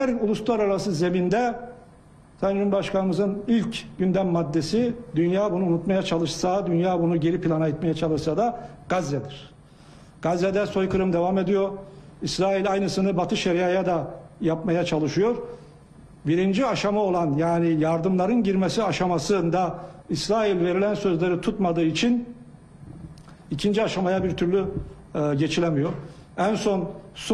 Uluslararası zeminde Sayın Cumhurbaşkanımızın ilk gündem maddesi, dünya bunu unutmaya çalışsa, dünya bunu geri plana itmeye çalışsa da Gazze'dir. Gazze'de soykırım devam ediyor. İsrail aynısını Batı Şeria'ya da yapmaya çalışıyor. Birinci aşama olan, yani yardımların girmesi aşamasında İsrail verilen sözleri tutmadığı için ikinci aşamaya bir türlü geçilemiyor. En son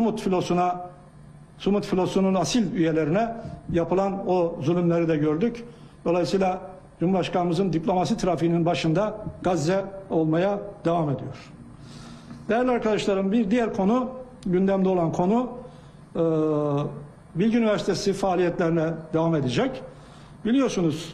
Sumut filosunun asil üyelerine yapılan o zulümleri de gördük. Dolayısıyla Cumhurbaşkanımızın diplomasi trafiğinin başında Gazze olmaya devam ediyor. Değerli arkadaşlarım, bir diğer konu, gündemde olan konu, Bilgi Üniversitesi faaliyetlerine devam edecek. Biliyorsunuz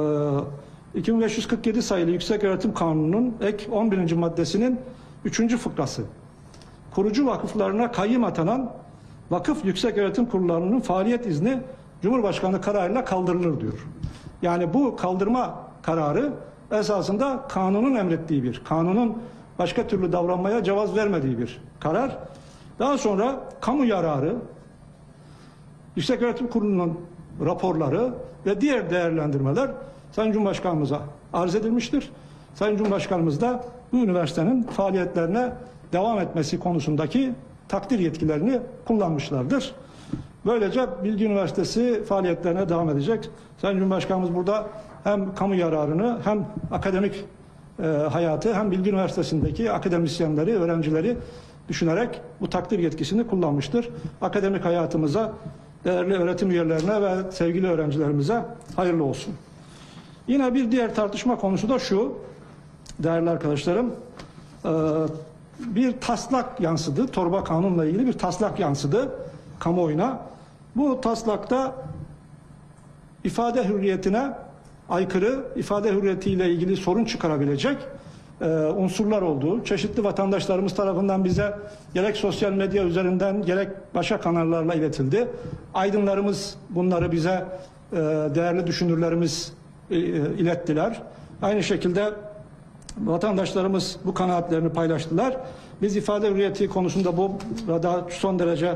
2547 sayılı Yükseköğretim Kanunu'nun ek 11. maddesinin 3. fıkrası. Kurucu vakıflarına kayyım atanan vakıf yükseköğretim kurullarının faaliyet izni Cumhurbaşkanlığı kararıyla kaldırılır diyor. Yani bu kaldırma kararı esasında kanunun emrettiği bir, kanunun başka türlü davranmaya cevaz vermediği bir karar. Daha sonra kamu yararı, Yükseköğretim Kurulu'nun raporları ve diğer değerlendirmeler Sayın Cumhurbaşkanımıza arz edilmiştir. Sayın Cumhurbaşkanımız da bu üniversitenin faaliyetlerine devam etmesi konusundaki takdir yetkilerini kullanmışlardır. Böylece Bilgi Üniversitesi faaliyetlerine devam edecek. Sayın Cumhurbaşkanımız burada hem kamu yararını hem akademik hayatı hem Bilgi Üniversitesi'ndeki akademisyenleri, öğrencileri düşünerek bu takdir yetkisini kullanmıştır. Akademik hayatımıza, değerli öğretim üyelerine ve sevgili öğrencilerimize hayırlı olsun. Yine bir diğer tartışma konusu da şu, değerli arkadaşlarım, bir taslak yansıdı, torba kanunla ilgili bir taslak yansıdı kamuoyuna. Bu taslakta ifade hürriyetine aykırı, ifade hürriyetiyle ilgili sorun çıkarabilecek unsurlar olduğu, çeşitli vatandaşlarımız tarafından bize gerek sosyal medya üzerinden gerek başka kanallarla iletildi. Aydınlarımız bunları bize, değerli düşünürlerimiz ilettiler. Aynı şekilde vatandaşlarımız bu kanaatlerini paylaştılar. Biz ifade hürriyeti konusunda burada son derece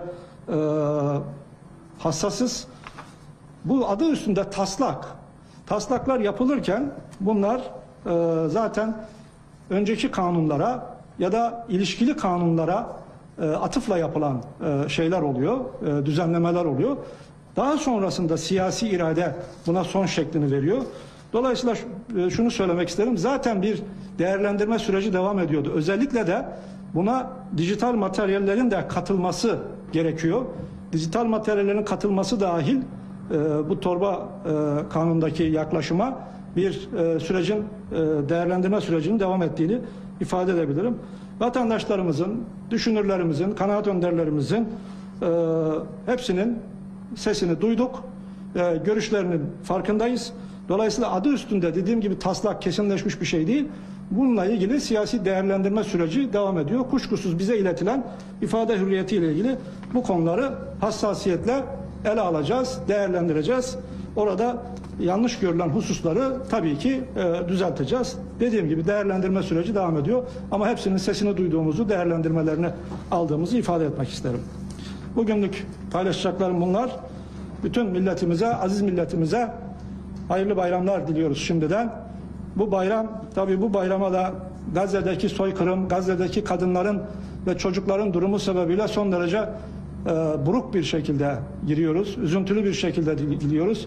hassasız. Bu adı üstünde taslak. Taslaklar yapılırken bunlar zaten önceki kanunlara ya da ilişkili kanunlara atıfla yapılan şeyler oluyor, düzenlemeler oluyor. Daha sonrasında siyasi irade buna son şeklini veriyor. Dolayısıyla şunu söylemek isterim. Zaten bir değerlendirme süreci devam ediyordu. Özellikle de buna dijital materyallerin de katılması gerekiyor. Dijital materyallerin katılması dahil bu torba kanundaki yaklaşıma bir sürecin, değerlendirme sürecinin devam ettiğini ifade edebilirim. Vatandaşlarımızın, düşünürlerimizin, kanaat önderlerimizin hepsinin sesini duyduk. Görüşlerinin farkındayız. Dolayısıyla adı üstünde dediğim gibi taslak kesinleşmiş bir şey değil. Bununla ilgili siyasi değerlendirme süreci devam ediyor. Kuşkusuz bize iletilen ifade hürriyeti ile ilgili bu konuları hassasiyetle ele alacağız, değerlendireceğiz. Orada yanlış görülen hususları tabii ki düzelteceğiz. Dediğim gibi değerlendirme süreci devam ediyor. Ama hepsinin sesini duyduğumuzu, değerlendirmelerini aldığımızı ifade etmek isterim. Bugünlük paylaşacaklarım bunlar. Bütün milletimize, aziz milletimize hayırlı bayramlar diliyoruz şimdiden. Bu bayram, tabii bu bayrama da Gazze'deki soykırım, Gazze'deki kadınların ve çocukların durumu sebebiyle son derece buruk bir şekilde giriyoruz. Üzüntülü bir şekilde diliyoruz.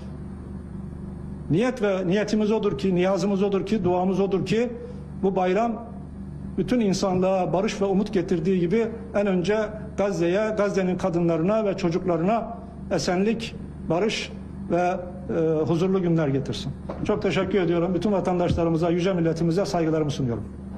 Niyetimiz odur ki, niyazımız odur ki, duamız odur ki bu bayram bütün insanlığa barış ve umut getirdiği gibi en önce Gazze'ye, Gazze'nin kadınlarına ve çocuklarına esenlik, barış ve huzurlu günler getirsin. Çok teşekkür ediyorum. Bütün vatandaşlarımıza, yüce milletimize saygılarımı sunuyorum.